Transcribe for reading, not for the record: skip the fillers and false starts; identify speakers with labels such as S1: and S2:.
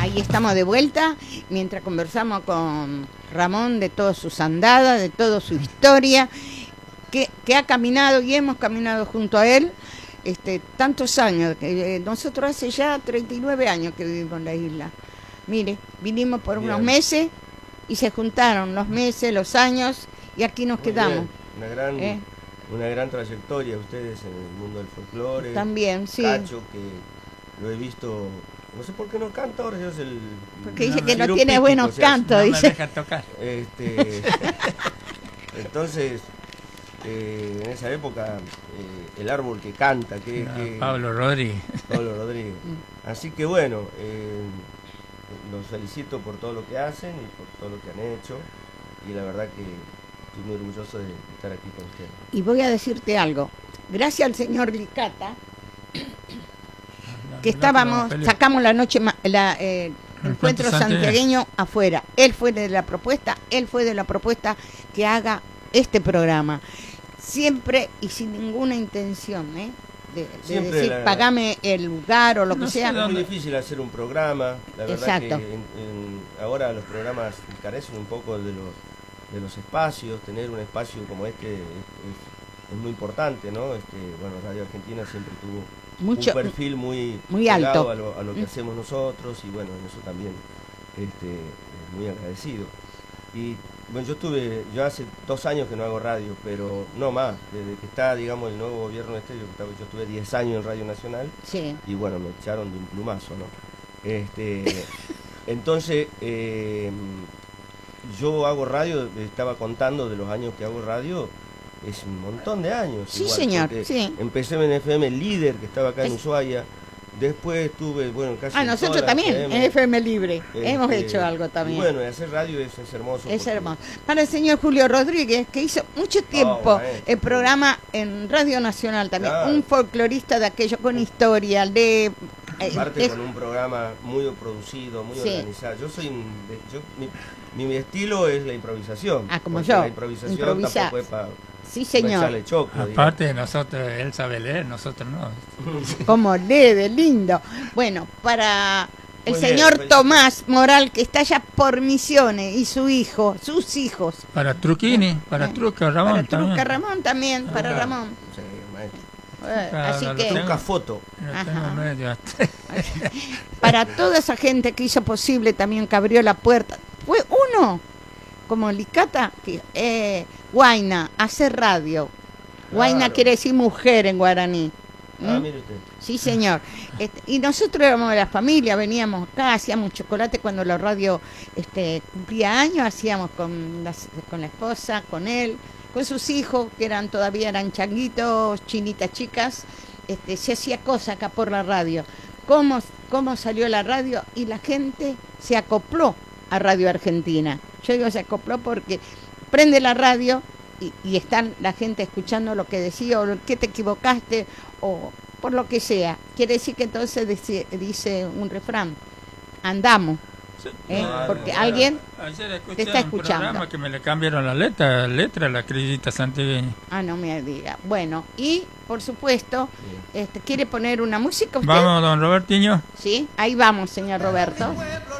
S1: ahí estamos de vuelta, mientras conversamos con Ramón de todas sus andadas, de toda su historia, que ha caminado y hemos caminado junto a él tantos años. Nosotros hace ya 39 años que vivimos en la isla. Mire, vinimos por unos meses y se juntaron los meses, los años, y aquí nos quedamos.
S2: Una gran trayectoria ustedes en el mundo del folclore.
S1: También, sí.
S2: Cacho, que lo he visto, no sé por qué no canta ahora, es el...
S1: Porque dice que no tiene buenos cantos,
S3: no
S1: dice.
S3: me deja tocar.
S2: Entonces, en esa época, el árbol que canta,
S3: Pablo Rodríguez.
S2: Pablo Rodríguez. Así que bueno, los felicito por todo lo que hacen y por todo lo que han hecho, y la verdad que estoy muy orgulloso de estar aquí con ustedes.
S1: Y voy a decirte algo, gracias al señor Licata, que sacamos la noche, encuentro santiagueño afuera. Él fue de la propuesta que haga este programa, siempre y sin ninguna intención, de decir, pagame el lugar o lo que sea.
S2: Es muy difícil hacer un programa, la verdad.
S1: Exacto.
S2: Que ahora los programas carecen un poco de los espacios. Tener un espacio como este es muy importante, ¿no? Bueno, Radio Argentina siempre tuvo un perfil muy
S1: alto
S2: a lo que hacemos nosotros, y bueno, en eso también muy agradecido. Y bueno, yo hace 2 años que no hago radio, pero no más, desde que está, digamos, el nuevo gobierno yo estuve 10 años en Radio Nacional,
S1: sí.
S2: Y bueno, me echaron de un plumazo, ¿no? Entonces, yo hago radio, estaba contando de los años que hago radio, es un montón de años.
S1: Sí, igual, señor, sí.
S2: Empecé en FM Líder, que estaba acá en Ushuaia. Después estuve, bueno, casi
S1: nosotros también, en FM Libre, hemos hecho algo también.
S2: Y bueno, hacer radio es hermoso.
S1: Es hermoso. Para el señor Julio Rodríguez, que hizo mucho tiempo el programa en Radio Nacional también, claro. Un folclorista de aquello, con historia,
S2: aparte con un programa muy producido, muy organizado. Mi estilo es la improvisación.
S1: Como yo.
S2: La improvisación tampoco es para...
S1: Sí, señor.
S2: Choclo,
S3: aparte de nosotros, él sabe leer, nosotros no.
S1: Como lee de lindo. Bueno, para el señor Tomás Moral, que está allá por Misiones, y sus hijos.
S3: Para Truquini, para Truca Ramón también.
S1: Para Ramón también, para Ramón.
S2: Sí,
S1: así que...
S2: Truca foto.
S1: Para toda esa gente que hizo posible también, que abrió la puerta. Fue uno, como Licata, que... Huayna, hacer radio. Huayna, claro. Quiere decir mujer en guaraní.
S2: Mire usted.
S1: Sí, señor. Y nosotros éramos de la familia, veníamos acá, hacíamos chocolate cuando la radio cumplía años, hacíamos con la esposa, con él, con sus hijos, que todavía eran changuitos, chinitas chicas. Se hacía cosa acá por la radio. ¿Cómo salió la radio? Y la gente se acopló a Radio Argentina. Yo digo se acopló porque prende la radio y están la gente escuchando lo que decía, o que te equivocaste, o por lo que sea. Quiere decir que entonces dice un refrán, andamos, porque alguien te está escuchando. Un programa
S3: que me le cambiaron la letra la criollita santiagueña.
S1: No me diga. Bueno, y por supuesto, ¿quiere poner una música usted?
S3: Vamos, don Robertiño.
S1: Sí, ahí vamos, señor Roberto.